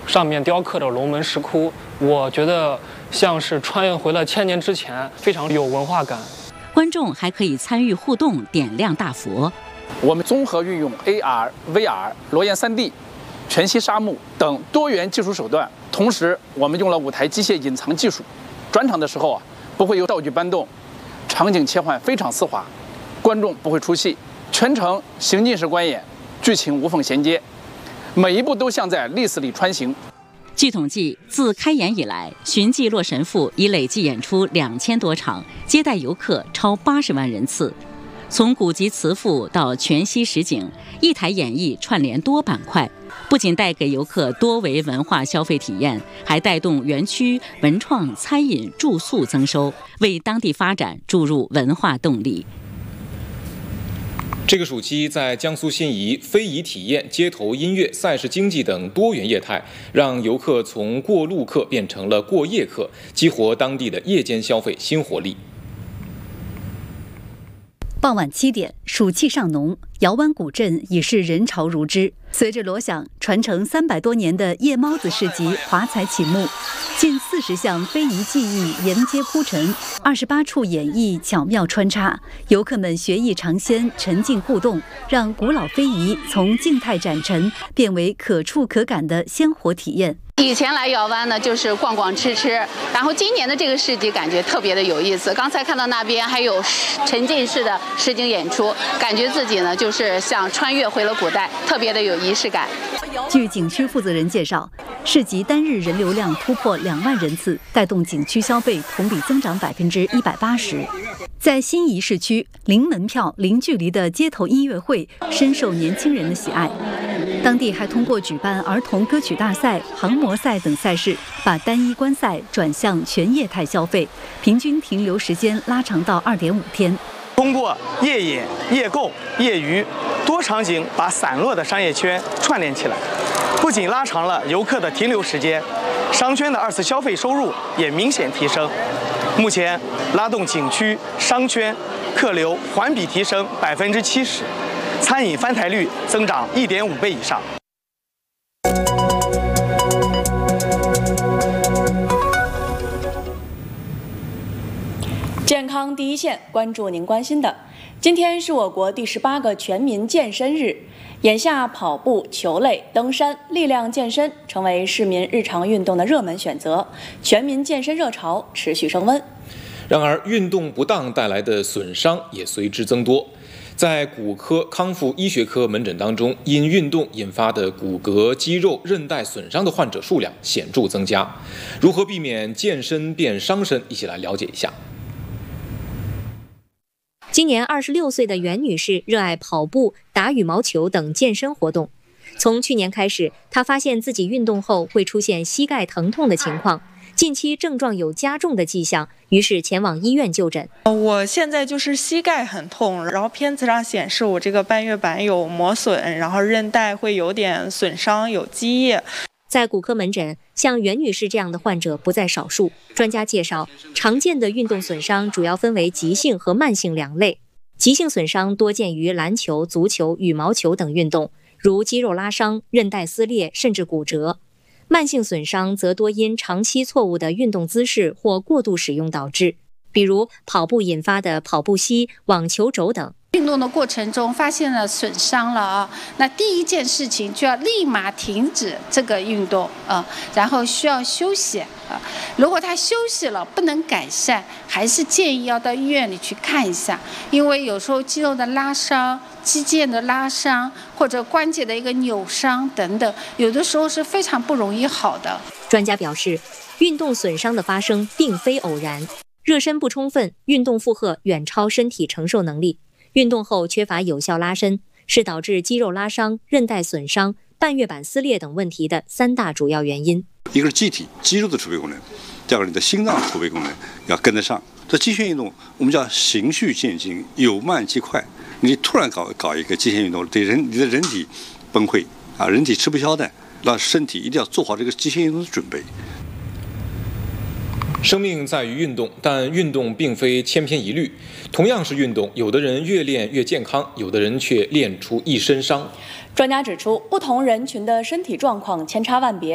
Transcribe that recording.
上面雕刻着龙门石窟，我觉得像是穿越回了1000年之前，非常有文化感。 观众还可以参与互动，点亮大佛。 我们综合运用 AR、VR、裸眼3D、全息沙幕等多元技术手段，同时我们用了舞台机械隐藏技术。转场的时候不会有道具搬动，场景切换非常丝滑，观众不会出戏，全程行进式观演，剧情无缝衔接，每一步都像在历史里穿行。 据统计，自开演以来，寻迹洛神赋已累计演出2000多场，接待游客超80万人次。从古籍词赋到全息实景，一台演绎串联多板块，不仅带给游客多维文化消费体验，还带动园区文创、餐饮、住宿增收，为当地发展注入文化动力。 这个暑期，在江苏新沂，非遗体验、街头音乐、赛事经济等多元业态，让游客从过路客变成了过夜客，激活当地的夜间消费新活力。 傍晚7点，暑气尚浓，姚湾古镇已是人潮如织。随着锣响，传承300多年的夜猫子市集华彩启幕，近40项非遗技艺沿街铺陈，28处演绎巧妙穿插，游客们学艺尝鲜，沉浸互动，让古老非遗从静态展陈变为可触可感的鲜活体验。 以前来姚湾呢，就是逛逛吃吃，然后今年的这个市集感觉特别的有意思。刚才看到那边还有沉浸式的实景演出，感觉自己呢就是像穿越回了古代，特别的有仪式感。 据景区负责人介绍，市集单日人流量突破2万人次，带动景区消费同比增长180%。在新沂市区，零门票、零距离的街头音乐会深受年轻人的喜爱。当地还通过举办儿童歌曲大赛、航模赛等赛事，把单一观赛转向全业态消费，平均停留时间拉长到2.5天。 通过夜饮、夜购、夜娱多场景，把散落的商业圈串联起来，不仅拉长了游客的停留时间，商圈的2次消费收入也明显提升。目前拉动景区商圈客流环比提升70%，餐饮翻台率增长1.5倍以上。 健康第一线，关注您关心的。今天是我国第18个全民健身日，眼下跑步、球类、登山、力量健身成为市民日常运动的热门选择，全民健身热潮持续升温。 然而，运动不当带来的损伤也随之增多。在骨科康复医学科门诊当中，因运动引发的骨骼、肌肉、韧带损伤的患者数量显著增加。如何避免健身变伤身？一起来了解一下。 今年26岁的袁女士热爱跑步、打羽毛球等健身活动。从去年开始，她发现自己运动后会出现膝盖疼痛的情况，近期症状有加重的迹象，于是前往医院就诊。 我现在就是膝盖很痛，然后片子上显示我这个半月板有磨损，然后韧带会有点损伤，有积液。 在骨科门诊，像袁女士这样的患者不在少数。专家介绍，常见的运动损伤主要分为急性和慢性2类。急性损伤多见于篮球、足球、羽毛球等运动，如肌肉拉伤、韧带撕裂甚至骨折。慢性损伤则多因长期错误的运动姿势或过度使用导致，比如跑步引发的跑步膝、网球肘等。 运动的过程中发现了损伤了啊，那第一件事情就要立马停止这个运动啊，然后需要休息啊。如果他休息了不能改善，还是建议要到医院里去看一下，因为有时候肌肉的拉伤、肌腱的拉伤或者关节的一个扭伤等等，有的时候是非常不容易好的。 专家表示，运动损伤的发生并非偶然，热身不充分，运动负荷远超身体承受能力。运动后缺乏有效拉伸，是导致肌肉拉伤、韧带损伤、半月板撕裂等问题的3大主要原因。 一个是机体肌肉的储备功能，第二个你的心脏储备功能要跟得上。这极限运动我们叫循序渐进，有慢即快。你突然搞一个极限运动，你的人体崩溃啊，人体吃不消的，让身体一定要做好这个极限运动的准备。 生命在于运动，但运动并非千篇一律。同样是运动，有的人越练越健康，有的人却练出一身伤。 专家指出，不同人群的身体状况千差万别。